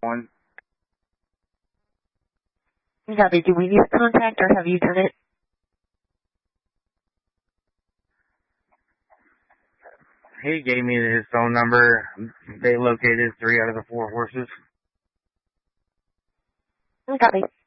One. Copy. Do we need a contact or have you done it? He gave me his phone number. They located 3 out of the 4 horses. Copy.